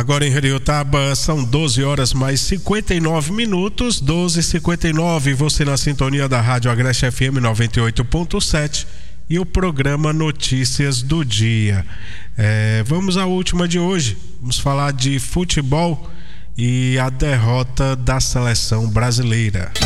Agora em Heriotaba são 12 horas mais 59 minutos, 12h59, você na sintonia da Rádio Agreste FM 98.7 e o programa Notícias do Dia. Vamos à última de hoje, vamos falar de futebol e a derrota da seleção brasileira.